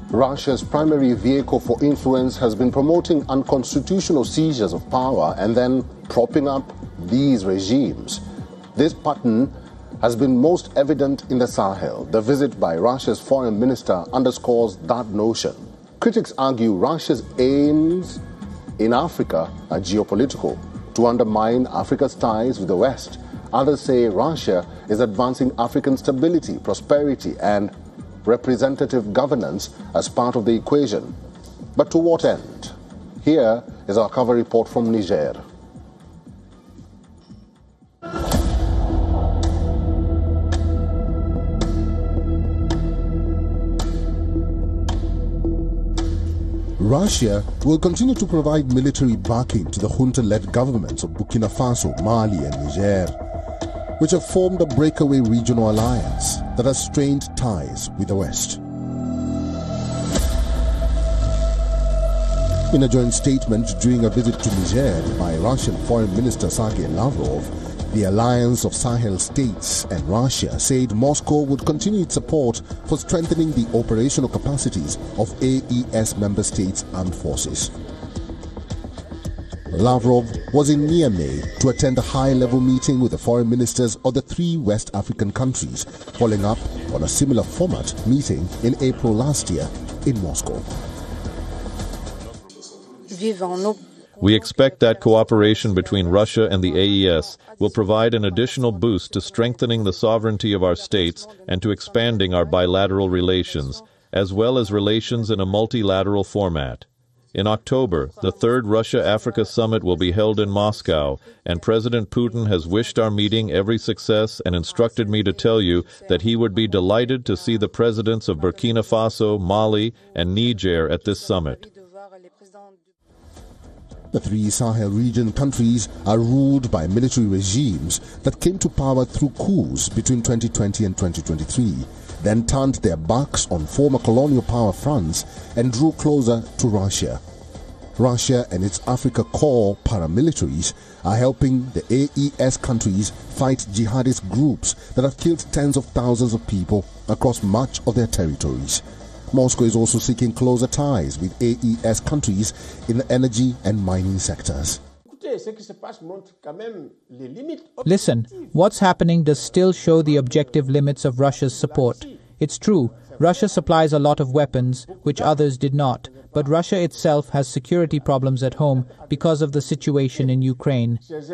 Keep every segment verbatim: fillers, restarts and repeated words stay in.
Russia's primary vehicle for influence has been promoting unconstitutional seizures of power and then propping up these regimes. This pattern has been most evident in the Sahel. The visit by Russia's foreign minister underscores that notion. Critics argue Russia's aims in Africa are geopolitical, to undermine Africa's ties with the West. Others say Russia is advancing African stability, prosperity, and representative governance as part of the equation. But to what end? Here is our cover report from Niger. Russia will continue to provide military backing to the junta-led governments of Burkina Faso, Mali and Niger, which have formed a breakaway regional alliance that has strained ties with the West. In a joint statement during a visit to Niger by Russian Foreign Minister Sergei Lavrov, the alliance of Sahel states and Russia said Moscow would continue its support for strengthening the operational capacities of A E S member states' armed forces. Lavrov was in Niamey to attend a high-level meeting with the foreign ministers of the three West African countries, following up on a similar format meeting in April last year in Moscow. We expect that cooperation between Russia and the A E S will provide an additional boost to strengthening the sovereignty of our states and to expanding our bilateral relations, as well as relations in a multilateral format. In October, the third Russia-Africa Summit will be held in Moscow, and President Putin has wished our meeting every success and instructed me to tell you that he would be delighted to see the presidents of Burkina Faso, Mali, and Niger at this summit. The three Sahel region countries are ruled by military regimes that came to power through coups between twenty twenty and twenty twenty-three, then turned their backs on former colonial power France and drew closer to Russia. Russia and its Africa Corps paramilitaries are helping the A E S countries fight jihadist groups that have killed tens of thousands of people across much of their territories. Moscow is also seeking closer ties with A E S countries in the energy and mining sectors. Listen, what's happening does still show the objective limits of Russia's support. It's true, Russia supplies a lot of weapons, which others did not, but Russia itself has security problems at home because of the situation in Ukraine.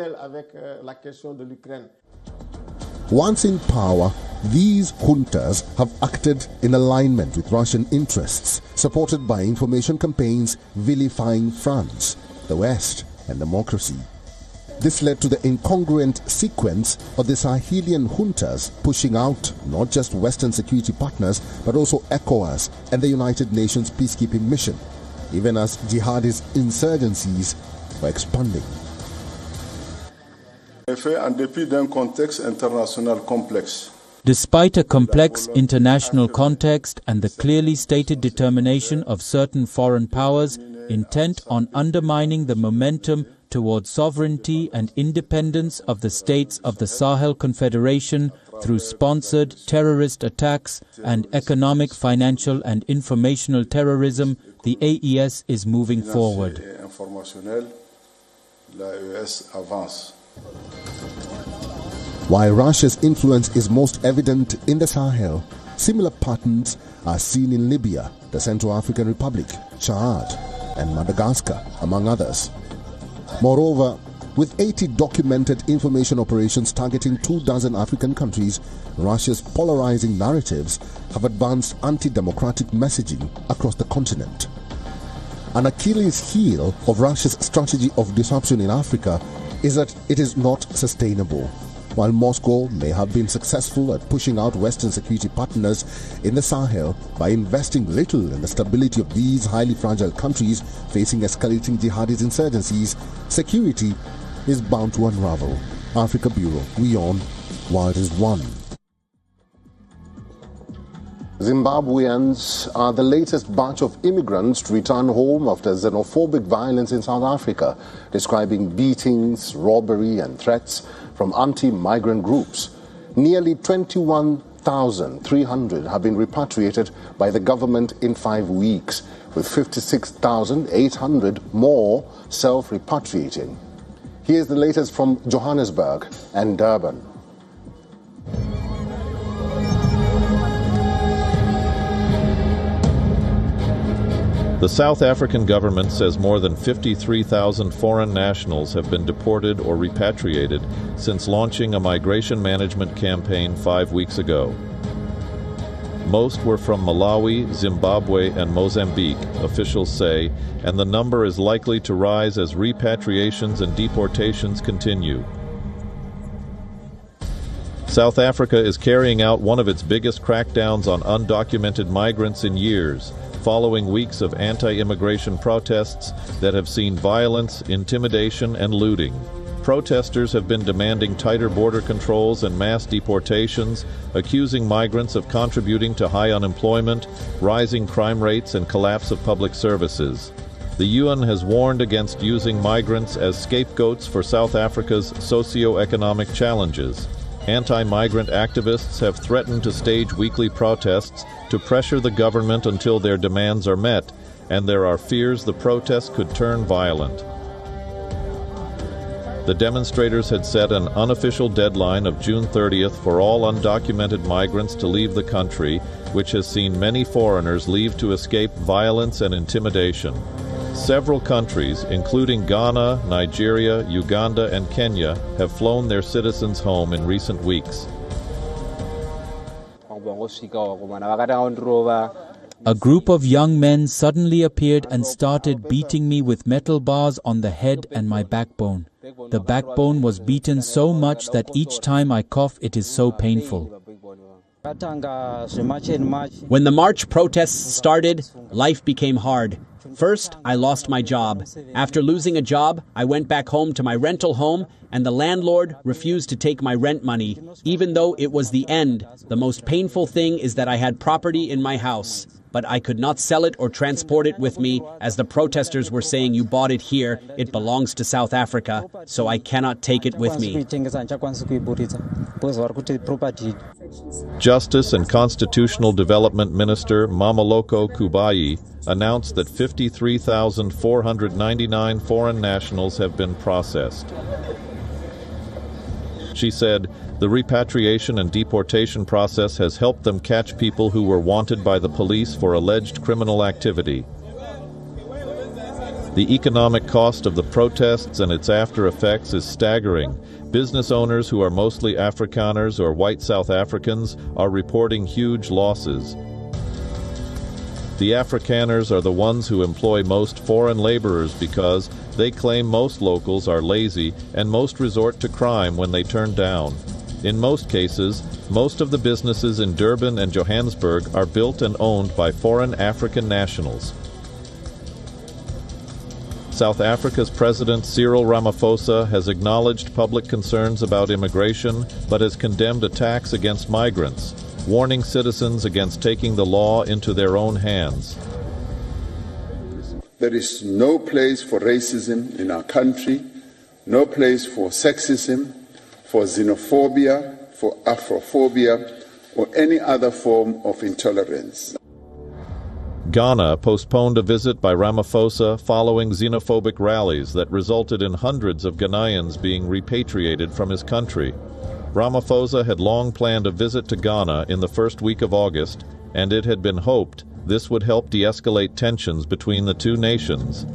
Once in power, these juntas have acted in alignment with Russian interests, supported by information campaigns vilifying France, the West, and democracy. This led to the incongruent sequence of the Sahelian juntas pushing out not just Western security partners, but also ECOWAS and the United Nations peacekeeping mission, even as jihadist insurgencies were expanding. Despite a complex international context and the clearly stated determination of certain foreign powers intent on undermining the momentum towards sovereignty and independence of the states of the Sahel Confederation through sponsored terrorist attacks and economic, financial and informational terrorism, the A E S is moving forward. While Russia's influence is most evident in the Sahel, similar patterns are seen in Libya, the Central African Republic, Chad, and Madagascar, among others. Moreover, with eighty documented information operations targeting two dozen African countries, Russia's polarizing narratives have advanced anti-democratic messaging across the continent. An Achilles heel of Russia's strategy of disruption in Africa is that it is not sustainable. While Moscow may have been successful at pushing out Western security partners in the Sahel by investing little in the stability of these highly fragile countries facing escalating jihadist insurgencies, security is bound to unravel. Africa Bureau, we on Wild is One. Zimbabweans are the latest batch of immigrants to return home after xenophobic violence in South Africa, describing beatings, robbery and threats from anti-migrant groups. Nearly twenty-one thousand three hundred have been repatriated by the government in five weeks, with fifty-six thousand eight hundred more self-repatriating. Here's the latest from Johannesburg and Durban. The South African government says more than fifty-three thousand foreign nationals have been deported or repatriated since launching a migration management campaign five weeks ago. Most were from Malawi, Zimbabwe, and Mozambique, officials say, and the number is likely to rise as repatriations and deportations continue. South Africa is carrying out one of its biggest crackdowns on undocumented migrants in years, following weeks of anti-immigration protests that have seen violence, intimidation, and looting. Protesters have been demanding tighter border controls and mass deportations, accusing migrants of contributing to high unemployment, rising crime rates, and collapse of public services. The U N has warned against using migrants as scapegoats for South Africa's socio-economic challenges. Anti-migrant activists have threatened to stage weekly protests to pressure the government until their demands are met, and there are fears the protests could turn violent. The demonstrators had set an unofficial deadline of June thirtieth for all undocumented migrants to leave the country, which has seen many foreigners leave to escape violence and intimidation. Several countries, including Ghana, Nigeria, Uganda, and Kenya, have flown their citizens home in recent weeks. A group of young men suddenly appeared and started beating me with metal bars on the head and my backbone. The backbone was beaten so much that each time I cough it is so painful. When the March protests started, life became hard. First, I lost my job. After losing a job, I went back home to my rental home, and the landlord refused to take my rent money, even though it was the end. The most painful thing is that I had property in my house, but I could not sell it or transport it with me, as the protesters were saying, "You bought it here, it belongs to South Africa, so I cannot take it with me." Justice and Constitutional Development Minister Mameloko Kubayi announced that fifty-three thousand four hundred ninety-nine foreign nationals have been processed. She said, the repatriation and deportation process has helped them catch people who were wanted by the police for alleged criminal activity. The economic cost of the protests and its after effects is staggering. Business owners who are mostly Afrikaners or white South Africans are reporting huge losses. The Afrikaners are the ones who employ most foreign laborers because they claim most locals are lazy and most resort to crime when they turn down. In most cases, most of the businesses in Durban and Johannesburg are built and owned by foreign African nationals. South Africa's President Cyril Ramaphosa has acknowledged public concerns about immigration, but has condemned attacks against migrants, warning citizens against taking the law into their own hands. There is no place for racism in our country, no place for sexism, for xenophobia, for Afrophobia, or any other form of intolerance. Ghana postponed a visit by Ramaphosa following xenophobic rallies that resulted in hundreds of Ghanaians being repatriated from his country. Ramaphosa had long planned a visit to Ghana in the first week of August, and it had been hoped this would help de-escalate tensions between the two nations.